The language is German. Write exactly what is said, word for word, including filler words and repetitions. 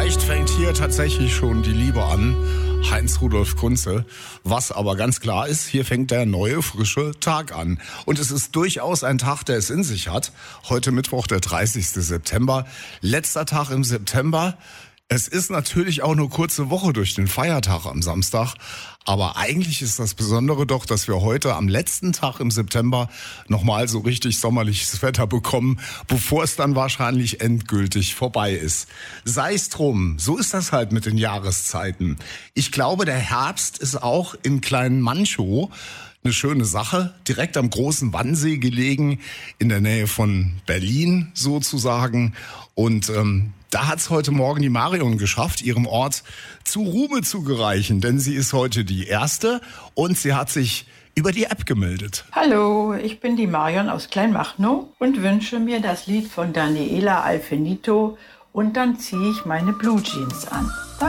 Vielleicht fängt hier tatsächlich schon die Liebe an, Heinz Rudolf Kunze. Was aber ganz klar ist, hier fängt der neue, frische Tag an. Und es ist durchaus ein Tag, der es in sich hat. Heute Mittwoch, der dreißigste September. Letzter Tag im September. Es ist natürlich auch nur kurze Woche durch den Feiertag am Samstag. Aber eigentlich ist das Besondere doch, dass wir heute am letzten Tag im September nochmal so richtig sommerliches Wetter bekommen, bevor es dann wahrscheinlich endgültig vorbei ist. Sei es drum, so ist das halt mit den Jahreszeiten. Ich glaube, der Herbst ist auch in Klein Manchow eine schöne Sache, direkt am großen Wannsee gelegen, in der Nähe von Berlin sozusagen. Und ähm, da hat's heute Morgen die Marion geschafft, ihrem Ort zu Ruhme zu gereichen, denn sie ist heute die Erste und sie hat sich über die App gemeldet. Hallo, ich bin die Marion aus Kleinmachnow und wünsche mir das Lied von Daniela Alfenito und dann ziehe ich meine Blue Jeans an.